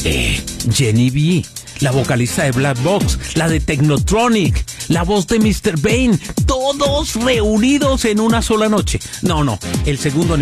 Jenny B, la vocalista de Black Box, la de Technotronic, la voz de Mr. Bane, todos reunidos en una sola noche. No, el segundo